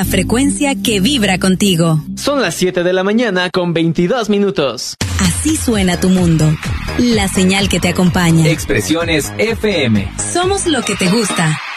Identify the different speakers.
Speaker 1: La frecuencia que vibra contigo.
Speaker 2: Son las 7 de la mañana con 22 minutos.
Speaker 1: Así suena tu mundo. La señal que te acompaña.
Speaker 3: Expresiones FM.
Speaker 1: Somos lo que te gusta.